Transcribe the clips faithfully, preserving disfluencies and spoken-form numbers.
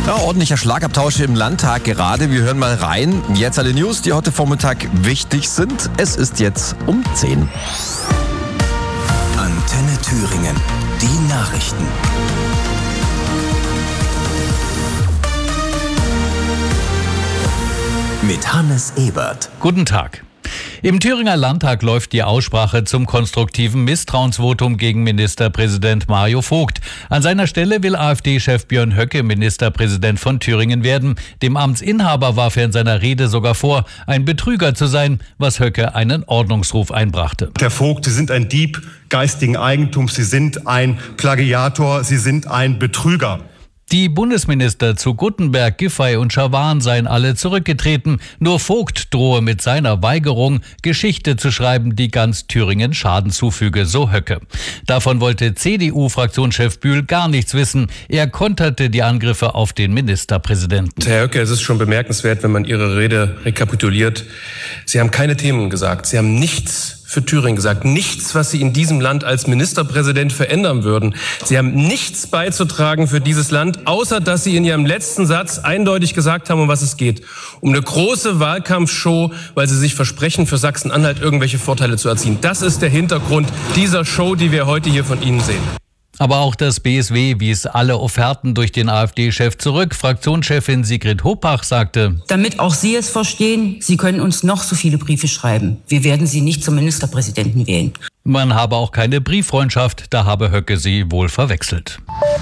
Ja, ordentlicher Schlagabtausch im Landtag gerade. Wir hören mal rein. Jetzt alle News, die heute Vormittag wichtig sind. Es ist jetzt um zehn. Antenne Thüringen. Die Nachrichten. Mit Hannes Ebert. Guten Tag. Im Thüringer Landtag läuft die Aussprache zum konstruktiven Misstrauensvotum gegen Ministerpräsident Mario Vogt. An seiner Stelle will AfD-Chef Björn Höcke Ministerpräsident von Thüringen werden. Dem Amtsinhaber warf er in seiner Rede sogar vor, ein Betrüger zu sein, was Höcke einen Ordnungsruf einbrachte. Herr Vogt, Sie sind ein Dieb geistigen Eigentums, Sie sind ein Plagiator, Sie sind ein Betrüger. Die Bundesminister zu Guttenberg, Giffey und Schawan seien alle zurückgetreten. Nur Vogt drohe mit seiner Weigerung, Geschichte zu schreiben, die ganz Thüringen Schaden zufüge, so Höcke. Davon wollte C D U-Fraktionschef Bühl gar nichts wissen. Er konterte die Angriffe auf den Ministerpräsidenten. Herr Höcke, es ist schon bemerkenswert, wenn man Ihre Rede rekapituliert. Sie haben keine Themen gesagt. Sie haben nichts für Thüringen gesagt. Nichts, was Sie in diesem Land als Ministerpräsident verändern würden. Sie haben nichts beizutragen für dieses Land, außer dass Sie in Ihrem letzten Satz eindeutig gesagt haben, um was es geht. Um eine große Wahlkampfshow, weil Sie sich versprechen, für Sachsen-Anhalt irgendwelche Vorteile zu erzielen. Das ist der Hintergrund dieser Show, die wir heute hier von Ihnen sehen. Aber auch das B S W wies alle Offerten durch den AfD-Chef zurück. Fraktionschefin Sigrid Hopach sagte: Damit auch Sie es verstehen, Sie können uns noch so viele Briefe schreiben. Wir werden Sie nicht zum Ministerpräsidenten wählen. Man habe auch keine Brieffreundschaft, da habe Höcke sie wohl verwechselt.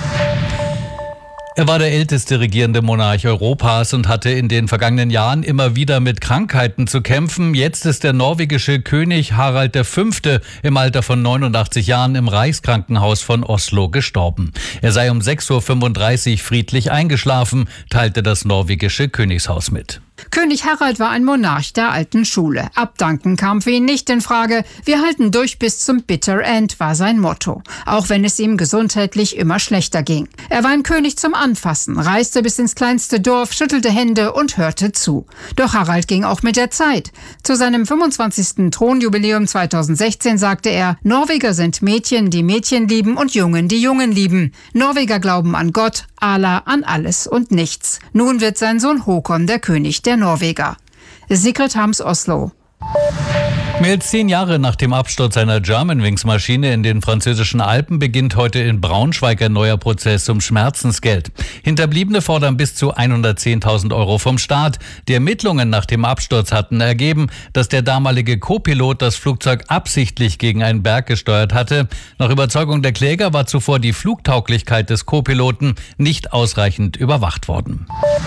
Er war der älteste regierende Monarch Europas und hatte in den vergangenen Jahren immer wieder mit Krankheiten zu kämpfen. Jetzt ist der norwegische König Harald der Fünfte im Alter von neunundachtzig Jahren im Reichskrankenhaus von Oslo gestorben. Er sei um sechs Uhr fünfunddreißig friedlich eingeschlafen, teilte das norwegische Königshaus mit. König Harald war ein Monarch der alten Schule. Abdanken kam für ihn nicht in Frage. Wir halten durch bis zum Bitter End, war sein Motto. Auch wenn es ihm gesundheitlich immer schlechter ging. Er war ein König zum Anfassen, reiste bis ins kleinste Dorf, schüttelte Hände und hörte zu. Doch Harald ging auch mit der Zeit. Zu seinem fünfundzwanzigsten Thronjubiläum zweitausendsechzehn sagte er: Norweger sind Mädchen, die Mädchen lieben, und Jungen, die Jungen lieben. Norweger glauben an Gott, Allah, an alles und nichts. Nun wird sein Sohn Håkon der König der Norweger. Sigrid Harms, Oslo. Mehr als zehn Jahre nach dem Absturz einer Germanwings-Maschine in den französischen Alpen beginnt heute in Braunschweig ein neuer Prozess um Schmerzensgeld. Hinterbliebene fordern bis zu hundertzehntausend Euro vom Staat. Die Ermittlungen nach dem Absturz hatten ergeben, dass der damalige Co-Pilot das Flugzeug absichtlich gegen einen Berg gesteuert hatte. Nach Überzeugung der Kläger war zuvor die Flugtauglichkeit des Co-Piloten nicht ausreichend überwacht worden.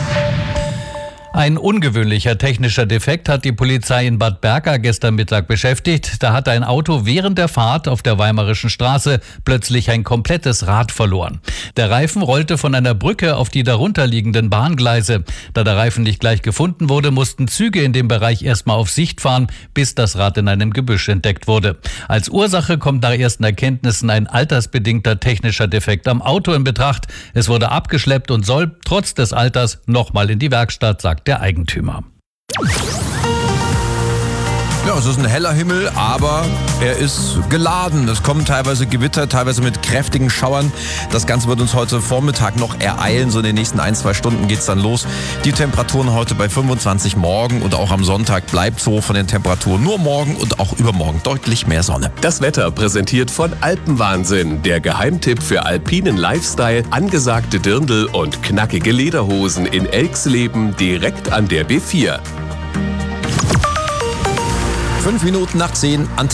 Ein ungewöhnlicher technischer Defekt hat die Polizei in Bad Berka gestern Mittag beschäftigt. Da hatte ein Auto während der Fahrt auf der Weimarischen Straße plötzlich ein komplettes Rad verloren. Der Reifen rollte von einer Brücke auf die darunterliegenden Bahngleise. Da der Reifen nicht gleich gefunden wurde, mussten Züge in dem Bereich erstmal auf Sicht fahren, bis das Rad in einem Gebüsch entdeckt wurde. Als Ursache kommt nach ersten Erkenntnissen ein altersbedingter technischer Defekt am Auto in Betracht. Es wurde abgeschleppt und soll trotz des Alters nochmal in die Werkstatt, sagt der Eigentümer. Ja, es ist ein heller Himmel, aber er ist geladen. Es kommen teilweise Gewitter, teilweise mit kräftigen Schauern. Das Ganze wird uns heute Vormittag noch ereilen. So in den nächsten ein, zwei Stunden geht's dann los. Die Temperaturen heute bei fünfundzwanzig, morgen und auch am Sonntag bleibt so von den Temperaturen. Nur morgen und auch übermorgen deutlich mehr Sonne. Das Wetter präsentiert von Alpenwahnsinn. Der Geheimtipp für alpinen Lifestyle, angesagte Dirndl und knackige Lederhosen in Elxleben direkt an der B vier. Fünf Minuten nach zehn.